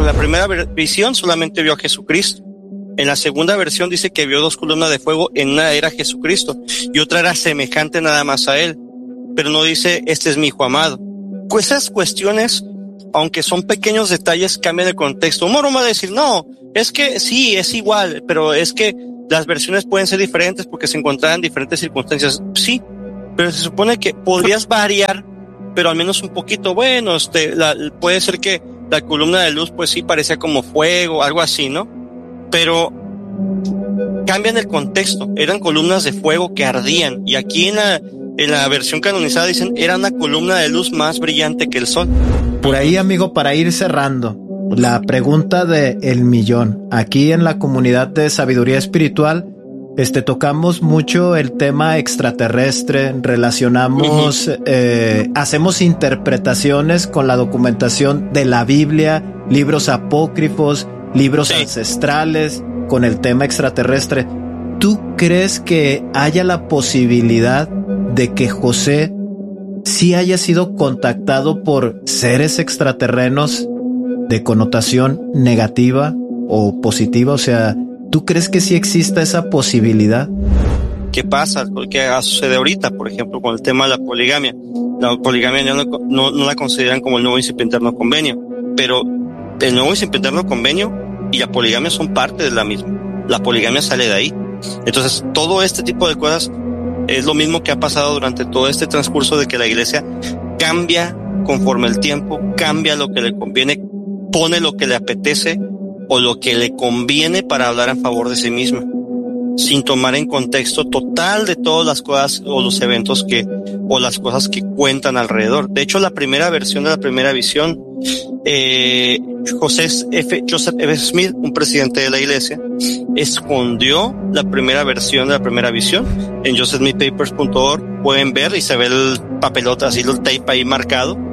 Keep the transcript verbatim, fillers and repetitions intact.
la primera visión solamente vio a Jesucristo. En la segunda versión dice que vio dos columnas de fuego, en una era Jesucristo y otra era semejante nada más a él, pero no dice este es mi hijo amado. Esas cuestiones, aunque son pequeños detalles, cambian el contexto. Un mormón va a decir, no, es que sí, es igual, pero es que las versiones pueden ser diferentes porque se encontraban en diferentes circunstancias. Sí, pero se supone que podrías variar, pero al menos un poquito. Bueno, este, la, puede ser que la columna de luz, pues sí, parecía como fuego, algo así, ¿no? Pero cambian el contexto. Eran columnas de fuego que ardían, y aquí en la, en la versión canonizada dicen, era una columna de luz más brillante que el sol. Por ahí, amigo, para ir cerrando, la pregunta de el millón. Aquí en la comunidad de Sabiduría Espiritual, este, tocamos mucho el tema extraterrestre, relacionamos, uh-huh. eh, hacemos interpretaciones con la documentación de la Biblia, libros apócrifos, libros sí. ancestrales, con el tema extraterrestre. ¿Tú crees que haya la posibilidad de que José sí haya sido contactado por seres extraterrenos de connotación negativa o positiva? O sea, ¿tú crees que sí exista esa posibilidad? ¿Qué pasa? ¿Qué sucede ahorita? Por ejemplo, con el tema de la poligamia. La poligamia no, no, no la consideran como el nuevo Incipio Convenio, pero el nuevo Incipio Convenio y la poligamia son parte de la misma. La poligamia sale de ahí. Entonces, todo este tipo de cosas es lo mismo que ha pasado durante todo este transcurso, de que la iglesia cambia conforme el tiempo, cambia lo que le conviene, pone lo que le apetece o lo que le conviene para hablar en favor de sí misma, sin tomar en contexto total de todas las cosas o los eventos que, o las cosas que cuentan alrededor. De hecho, la primera versión de la primera visión, eh, José F. Joseph F. Smith, un presidente de la iglesia, escondió la primera versión de la primera visión. En joseph smith papers punto org pueden ver y se ve el papelote, así el tape ahí marcado.